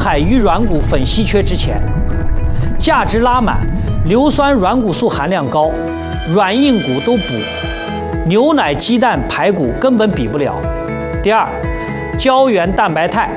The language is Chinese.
海鱼软骨粉稀缺之前，价值拉满，硫酸软骨素含量高，软硬骨都补，牛奶、鸡蛋、排骨根本比不了。第二，胶原蛋白肽